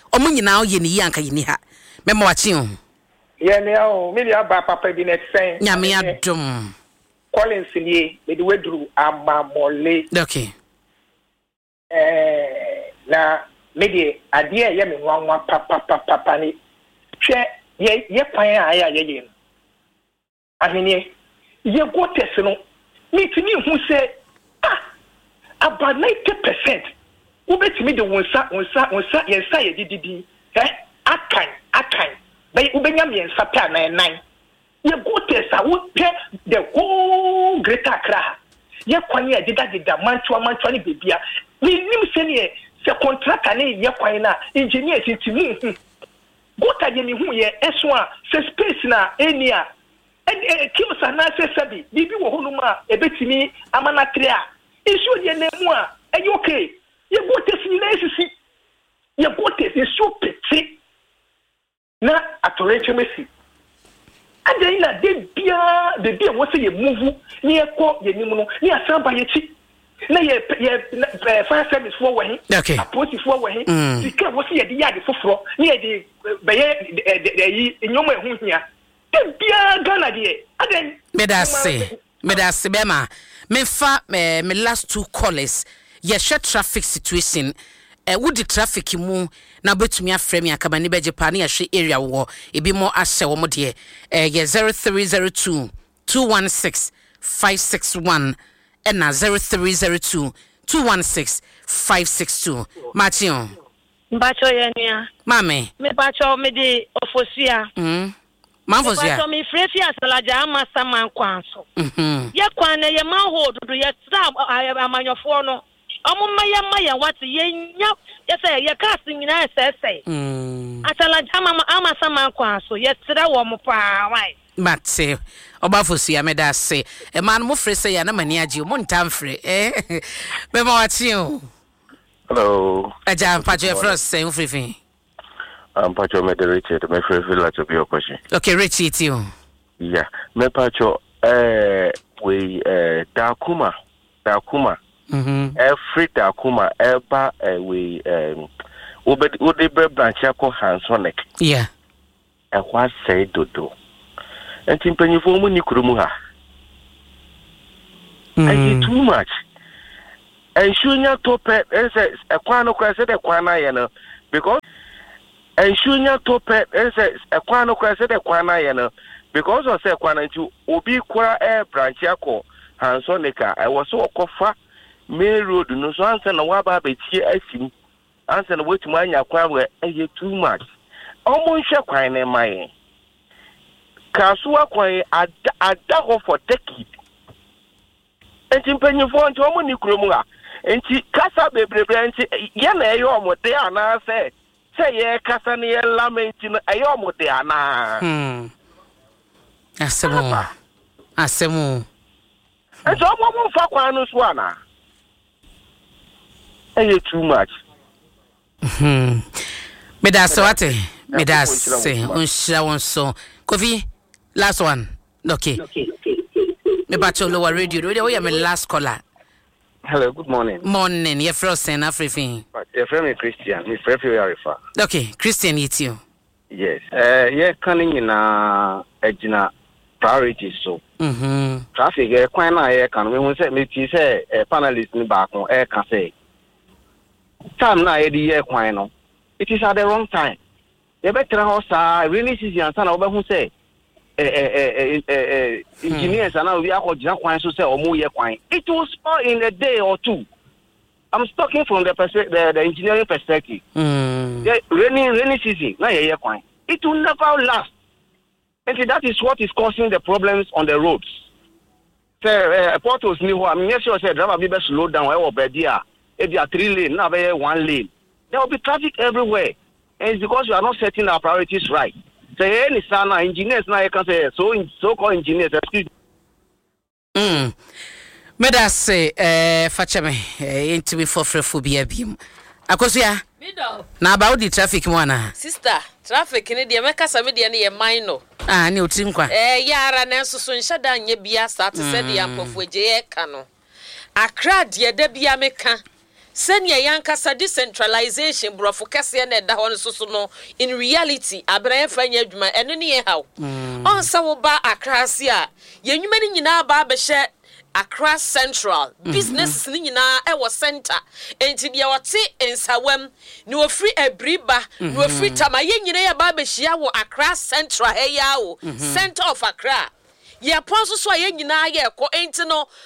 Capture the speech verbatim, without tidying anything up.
omo nyina ye ni yanka yini ha memo wachi o ye ne o me dia ba papa bi next time nyame adom Collins ni me di wedru amamole okay eh na me di ade ye me nwanwa papa papa ni hwe ye ye kwan a ya ye ye ahene ye go test no me tini hu se ah about ninety percent wo betimi de wonsa wonsa wonsa ye sa ye dididi eh akan akan be wo benya me nsa pa na nine ye go test a wo pe the whole Greater Accra ye kwan ye dida dida mantua mantua ni bebia ni nim se ne se contractor ne ye kwan na engineer titimi hu go ta ye mi hu ye eso a se space na enia e kimsa na se sabi bibi wo honuma e betimi amana tria isu ye nemu a e okay ye go test ni na esisi ye go test isu peti na atoreche mesi ade na de bia de bia wo se ye move ni e ko ye nimu no ni asamba ye chi na ye ye fire service for we okay police for we sika wo se ye de yade foforo ni ye de be ye yi enyomo ehu hia de bia Ghana de ade medase medase bema me fa me last two callers ye share traffic situation eh would the traffic mu na betumi afrɛ me akaba ne beje pa na yɛhwe area wo ebi mo ahyɛ wo mo de eh ye zero three zero two two one six five six one and na zero three zero two two one six five six two Martin Mbacho yenia mame me bacho me di ofosia mm manfosia bacho me frefi asalaja ama sama kwanso mhm ye kwan na ye manhold do ye tra amanyofo no omo maye maye what ye nya ye say ye cast nyina sese mm asalaja ama ama sama kwanso ye tra wo mo pa why mate obafosia me da se e man mo fre se ya na mani agi mo ntamfre eh be ma wachi o hello aja pacho frost say ufrifin I'm Pacho me Richard me fre fre la to be your question okay Richard you yeah me Pacho eh we eh Dakuma Dakuma mhm every Dakuma eba we um would would be branch ko Hansonic yeah e kwa say dodo enti mpanyifo mu ni kurumu ha I too much and shunya tope is a kwano kwa say the kwana ye no because and shunya tope is a kwano kwa say the kwana ye no because of say kwana nti obi kwara air branch akọ Hansonica I was so okofa main road no so answer na wa ba be tie afim answer na wetu anya kwa we e too much omo nhwe kwan ne mai Kasuwa kwan ada ho for decade. Enti mpanyifo nti omo ni kuromu a enti kasa bebrebe enti ye na eyo omode ana se se ye kasa ne ye lamenti no eyo omode ana hmm asemu asemu enti omo mo fa kwan no so ana e too much hmm me da so ate me da se unshira won so Kofi last one. Okay. Okay. Me bacho lower radio. We are my last caller. Hello, good morning. Morning. You're first and everything. You're from Christian. Me friend you are refer. Okay, Christian it's you. Yes. Uh yeah, coming in a ejina priorities so. Mhm. Traffic e kwan na e kan we say me ti say e panelist ni back on e kan say. Time na e di e kwan no. It is at the wrong time. You better house really season and sana obehu say eh eh eh engineers and now we are going kwan so say omo ye kwan it will spoil in a day or two. I'm talking from the perspective the, the engineering perspective. Mm. Yeah, rainy rainy season na ye kwan it will never last. And that is what is causing the problems on the roads. Say uh, portals ni ho I mean sure say driver be slow down or bedia if you are three lane now be one lane. There will be traffic everywhere. And it's because you are not setting our priorities right. Say any sana engineers now you can say so so called engineers excuse Mm. Me da say eh facha me eh into me for phobia bim. Akosia. Middle. Na about the traffic mo na. Sister, traffic ni de meka sa me de na ye minor. Ah ni otim kwa. Eh yara na nso so nhya da nya bia start se de ampofo je ye ka no. Accra de da bia meka senia yankasa decentralization brofo kase na da hɔ so so no in reality abran fa nya adwuma eno ne ye haw on sa wo ba akrase a yenwuma ni nyina ba be hye Accra Central businesses ni nyina e wo center enti de wote ensawam ni ofri ebriba ni ofri tama ye nyina ya ba be hia wo Accra Central he ya wo center of Accra ye pon so so ye nyina ye ko enti no